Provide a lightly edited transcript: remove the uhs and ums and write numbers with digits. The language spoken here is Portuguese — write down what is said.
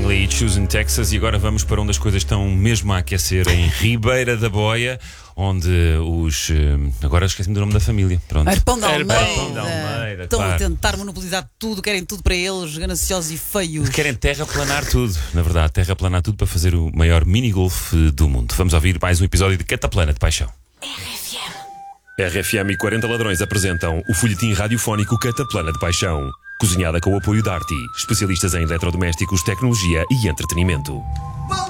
Langley, Choosing Texas. E agora vamos para onde as coisas estão mesmo a aquecer, em Ribeira da Boia, onde os... agora esqueci-me do nome da família. Pronto. Arpão de Arpão Almeida. de Almeida, Estão claro. a tentar monopolizar tudo, querem tudo para eles, gananciosos e feios. Querem terraplanar tudo, na verdade, terraplanar tudo para fazer o maior mini-golf do mundo. Vamos ouvir mais um episódio de Cataplana de Paixão. RFM e 40 Ladrões apresentam o folhetim radiofónico Cataplana de Paixão. Cozinhada com o apoio da Arti, especialistas em eletrodomésticos, tecnologia e entretenimento.